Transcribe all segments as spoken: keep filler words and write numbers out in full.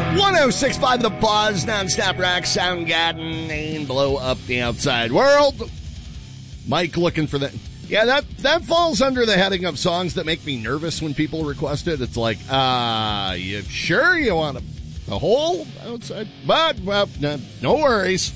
one oh six point five The Buzz, nonstop rock, Soundgarden, and blow up the outside world. Mike looking for that. Yeah, that, that falls under the heading of songs that make me nervous when people request it. It's like, uh, you sure you want a, a whole outside? But, well, no, no worries.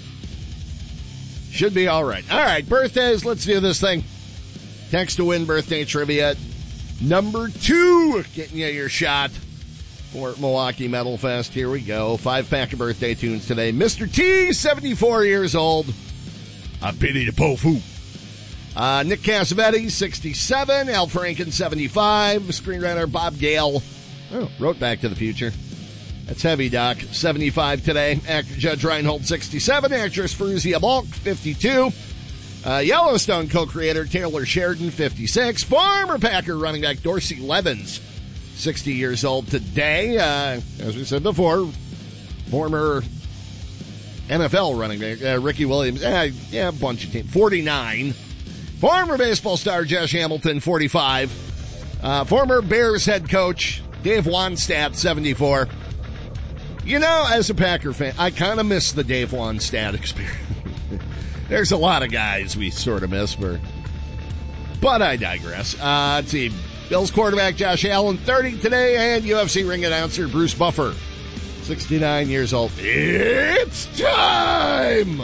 Should be all right. All right, birthdays, let's do this thing. Text to win birthday trivia. Number two, getting you your shot for Milwaukee Metal Fest. Here we go. Five pack of birthday tunes today. Mister T, seventy-four years old. I pity the po-foo. Uh, Nick Cassavetes, sixty-seven. Al Franken, seventy-five. Screenwriter Bob Gale, oh, wrote Back to the Future. That's heavy, Doc. seventy-five today. Actor Judge Reinhold, sixty-seven. Actress Fairuza Balk, fifty-two. Uh, Yellowstone co-creator Taylor Sheridan, fifty-six. Former Packer running back Dorsey Levens, sixty years old today. Uh, as we said before, former N F L running back uh, Ricky Williams. Uh, yeah, a bunch of teams. forty-nine. Former baseball star Josh Hamilton, forty-five. Uh, former Bears head coach Dave Wannstedt, seventy-four. You know, as a Packer fan, I kind of miss the Dave Wannstedt experience. There's a lot of guys we sort of miss, for, but I digress. Uh, let's see. Bills quarterback Josh Allen, thirty today, and U F C ring announcer Bruce Buffer, sixty-nine years old. It's time!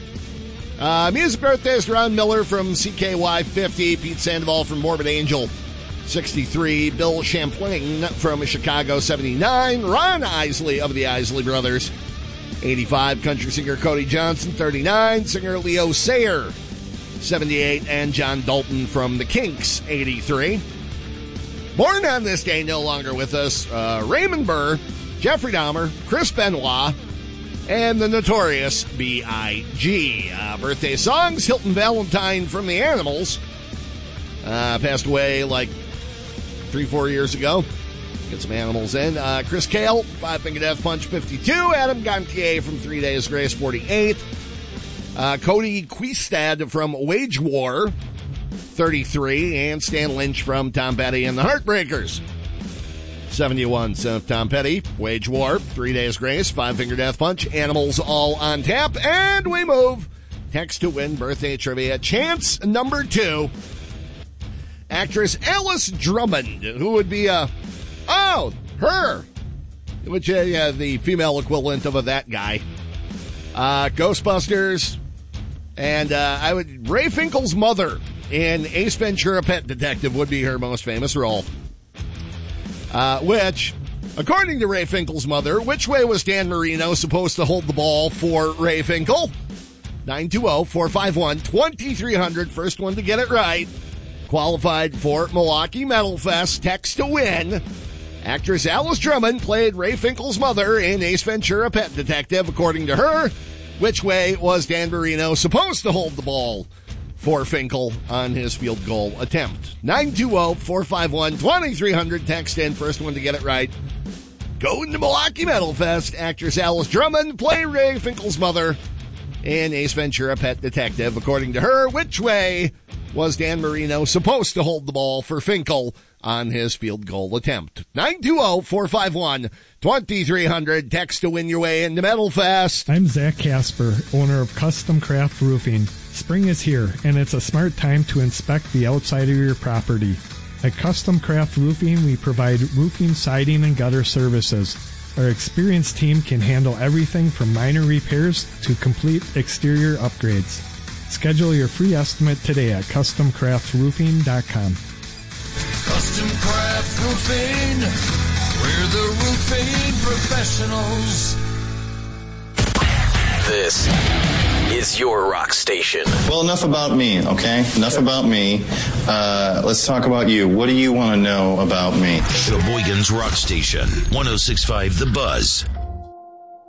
Uh, music birthdays, Ron Miller from C K Y, fifty. Pete Sandoval from Morbid Angel, sixty-three. Bill Champlain from Chicago, seventy-nine. Ron Isley of the Isley Brothers, eighty-five. Country singer Cody Johnson, thirty-nine. Singer Leo Sayer, seventy-eight. And John Dalton from the Kinks, eighty-three. Born on this day, no longer with us, uh, Raymond Burr, Jeffrey Dahmer, Chris Benoit, and the notorious B I G Uh, birthday songs, Hilton Valentine from the Animals, uh, passed away like three, four years ago. Get some Animals in. Uh, Chris Cale, Five Finger Death Punch, fifty-two. Adam Gontier from Three Days Grace, forty-eight. Uh, Cody Quistad from Wage War, thirty-three. And Stan Lynch from Tom Petty and the Heartbreakers, seventy-one. So Tom Petty, Wage War, Three Days Grace, Five Finger Death Punch, Animals all on tap. And we move. Text to win birthday trivia. Chance number two. Actress Alice Drummond, who would be a, oh, her, which is uh, yeah, the female equivalent of a that guy. Uh, Ghostbusters, and uh, I would, Ray Finkel's mother in Ace Ventura Pet Detective would be her most famous role. Uh, which, according to Ray Finkel's mother, which way was Dan Marino supposed to hold the ball for Ray Finkel? nine two zero, four five one, two three zero zero. First one to get it right qualified for Milwaukee Metal Fest. Text to win. Actress Alice Drummond played Ray Finkel's mother in Ace Ventura Pet Detective. According to her, which way was Dan Marino supposed to hold the ball for Finkel on his field goal attempt? nine two zero, four five one, two three zero zero. Text in. First one to get it right. Going to Milwaukee Metal Fest. Actress Alice Drummond played Ray Finkel's mother in Ace Ventura Pet Detective. According to her, which way was Dan Marino supposed to hold the ball for Finkel on his field goal attempt? nine two zero, four five one, two three zero zero. Text to win your way into Metal Fest. I'm Zach Casper, owner of Custom Craft Roofing. Spring is here, and it's a smart time to inspect the outside of your property. At Custom Craft Roofing, we provide roofing, siding, and gutter services. Our experienced team can handle everything from minor repairs to complete exterior upgrades. Schedule your free estimate today at custom craft roofing dot com. Custom Craft Roofing, we're the roofing professionals. This is your rock station. Well, enough about me, okay? Enough about me. Uh, let's talk about you. What do you want to know about me? Sheboygan's Rock Station, one oh six point five The Buzz.